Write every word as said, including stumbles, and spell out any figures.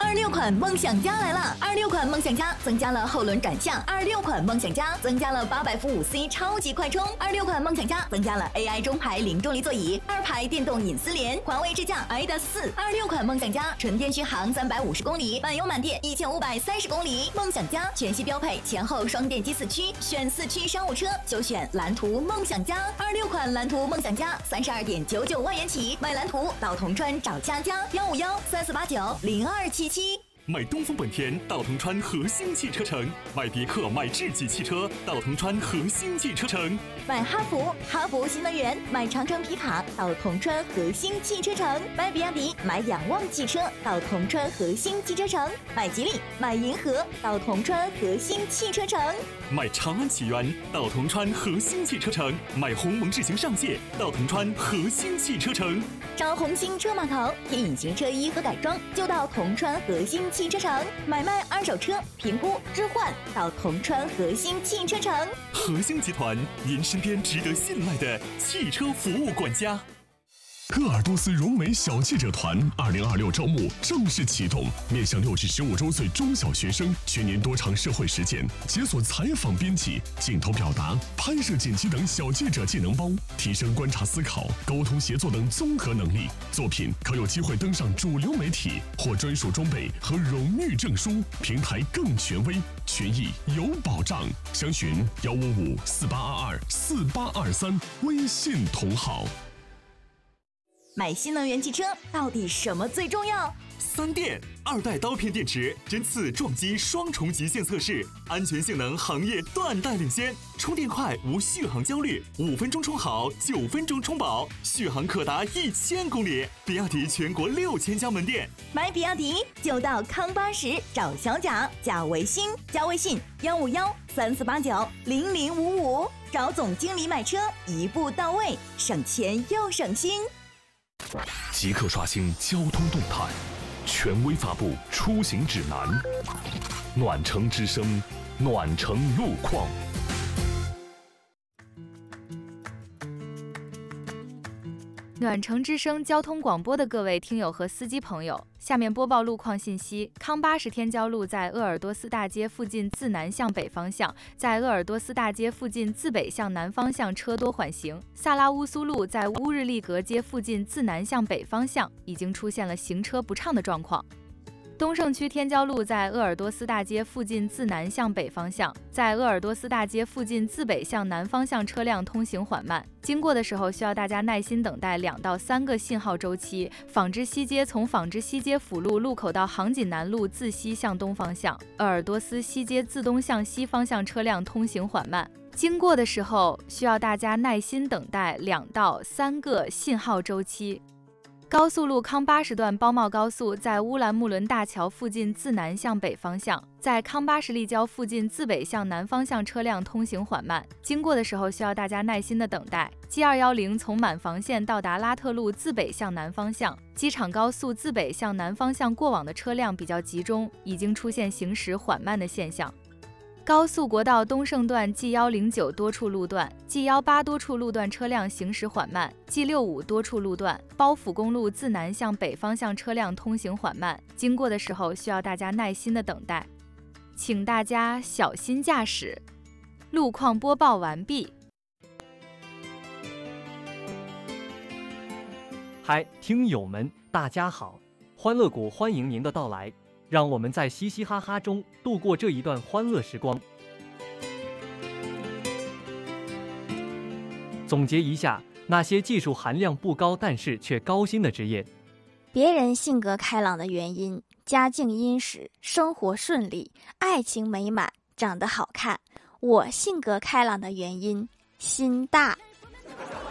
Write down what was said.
二六款梦想家来了！二六款梦想家增加了后轮转向，二六款梦想家增加了八百伏五 C 超级快充，二六款梦想家增加了 A I 中排零重力座椅，二排电动隐私帘，环卫支架 I D A 四。二六款梦想家纯电续航三百五十公里，满油满电一千五百三十公里。梦想家全系标配前后双电机四驱，选四驱商务车就选蓝图梦想家。二六款蓝图梦想家三十二点九九万元起，买蓝图到铜川找佳佳，幺五幺三四八九零二七七。 买东风本田到铜川核心汽车城，买别克买智己汽车到铜川核心汽车城， 买哈弗哈弗新能源，买长城皮卡到铜川核心汽车城，买比亚迪买仰望汽车到铜川核心汽车城，买吉利买银河到铜川核心汽车城， 买长安启源到铜川核心汽车城，买鸿蒙智行上界到铜川核心汽车城， 找红星车码头贴隐形车衣和改装就到铜川核心汽车城，买卖二手车评估置换到铜川核心汽车城。 核心集团，您身边值得信赖的汽车服务管家。 鄂尔多斯融美小记者团二零二六招募正式启动，面向六至十五周岁中小学生，全年多场社会实践，解锁采访编辑、镜头表达、拍摄剪辑等小记者技能包，提升观察思考、沟通协作等综合能力。作品可有机会登上主流媒体，获专属装备和荣誉证书，平台更权威，权益有保障。详询幺五五四八二二四八二三，微信同号。 买新能源汽车到底什么最重要？ 三电二代刀片电池针刺撞击双重极限测试，安全性能行业断代领先，充电快无续航焦虑，五分钟充好，九分钟充饱，续航可达一千公里。比亚迪全国六千家门店， 买比亚迪就到康巴什找小贾，加微信，加微信幺五幺三四八九零零五五，找总经理买车，一步到位，省钱又省心。 即刻刷新交通动态，权威发布出行指南。暖城之声，暖城路况。 暖城之声交通广播的各位听友和司机朋友，下面播报路况信息。康巴什天骄路在鄂尔多斯大街附近自南向北方向，在鄂尔多斯大街附近自北向南方向车多缓行。萨拉乌苏路在乌日丽格街附近自南向北方向已经出现了行车不畅的状况。东胜区天骄路在鄂尔多斯大街附近自南向北方向，在鄂尔多斯大街附近自北向南方向车辆通行缓慢，经过的时候需要大家耐心等待两到三个信号周期。纺织西街从纺织西街辅路路口到杭锦南路自西向东方向，鄂尔多斯西街自东向西方向车辆通行缓慢，经过的时候需要大家耐心等待两到三个信号周期。高速路康巴什段包茂高速在乌兰木伦大桥附近自南向北方向，在康巴什立交附近自北向南方向车辆通行缓慢，经过的时候需要大家耐心的等待。G 二一零从满房线到达拉特路自北向南方向，机场高速自北向南方向过往的车辆比较集中，已经出现行驶缓慢的现象。高速国道东胜段 G 一零九多处路段 G 一八多处路段车辆行驶缓慢， G 六五多处路段包府公路自南向北方向车辆通行缓慢，经过的时候需要大家耐心的等待，请大家小心驾驶。路况播报完毕。 嗨，听友们，大家好，欢乐谷欢迎您的到来，让我们在嘻嘻哈哈中度过这一段欢乐时光。总结一下那些技术含量不高但是却高薪的职业： 别人性格开朗的原因，家境殷实，生活顺利，爱情美满，长得好看。我性格开朗的原因，心大。